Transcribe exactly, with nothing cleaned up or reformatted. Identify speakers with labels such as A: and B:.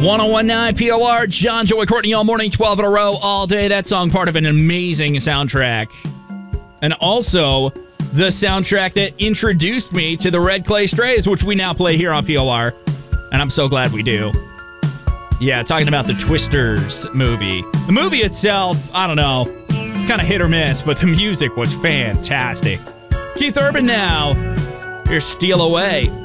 A: one oh one point nine P O R, John, Joey, Courtney, all morning, twelve in a row, all day. That song, part of an amazing soundtrack. And also, the soundtrack that introduced me to the Red Clay Strays, which we now play here on P O R. And I'm so glad we do. Yeah, talking about the Twisters movie. The movie itself, I don't know, it's kind of hit or miss, but the music was fantastic. Keith Urban now. Here's Steal Away.